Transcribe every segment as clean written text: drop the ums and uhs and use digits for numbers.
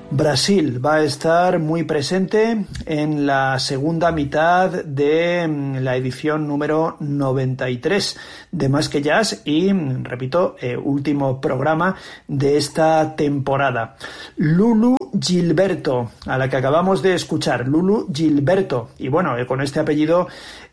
Brasil va a estar muy presente en la segunda mitad de la edición número 93 de Más que Jazz y, repito, último programa de esta temporada. Lulu Gilberto, a la que acabamos de escuchar, Lulu Gilberto, y bueno, con este apellido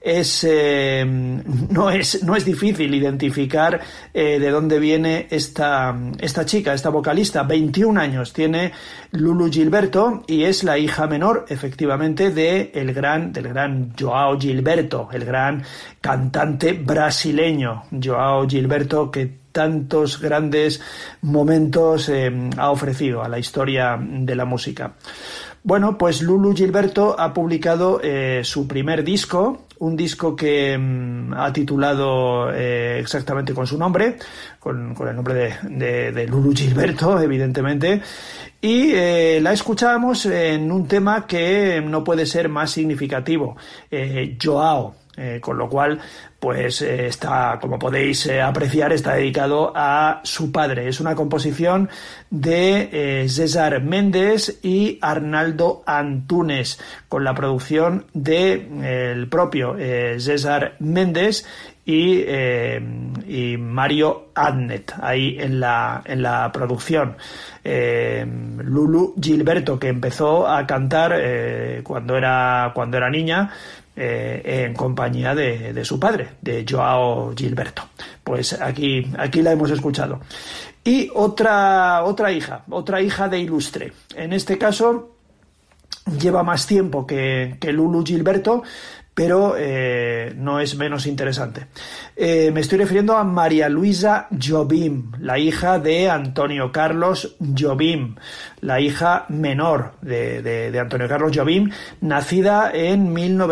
no es difícil identificar de dónde viene esta chica, esta vocalista. 21 años tiene Lulu Gilberto y es la hija menor, efectivamente, del gran Joao Gilberto, el gran cantante brasileño, Joao Gilberto, que tantos grandes momentos ha ofrecido a la historia de la música. Bueno, pues Lulu Gilberto ha publicado su primer disco, un disco que ha titulado exactamente con su nombre, con el nombre de Lulu Gilberto, evidentemente, y la escuchamos en un tema que no puede ser más significativo, Joao. Con lo cual, pues está, como podéis apreciar, está dedicado a su padre. Es una composición de César Méndez y Arnaldo Antunes, con la producción de el propio César Méndez y Mario Adnet ahí en la producción. Lulu Gilberto, que empezó a cantar cuando era niña, en compañía de su padre, de Joao Gilberto. Pues aquí la hemos escuchado. Y otra hija de Ilustre. En este caso lleva más tiempo que Lulu Gilberto, pero no es menos interesante. Me estoy refiriendo a María Luisa Jobim, la hija de Antonio Carlos Jobim, la hija menor de Antonio Carlos Jobim, nacida en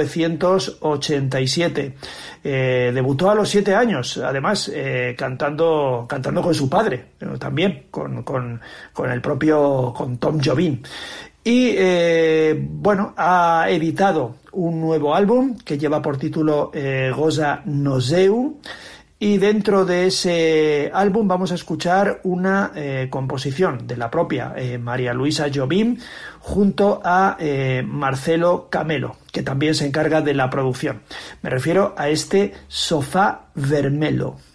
1987. Debutó a los 7 años, además, cantando con su padre, también con Tom Jobim. Y bueno, ha editado un nuevo álbum que lleva por título Goza Nozeu, y dentro de ese álbum vamos a escuchar una composición de la propia María Luisa Jobim junto a Marcelo Camelo, que también se encarga de la producción. Me refiero a este Sofá Vermelo.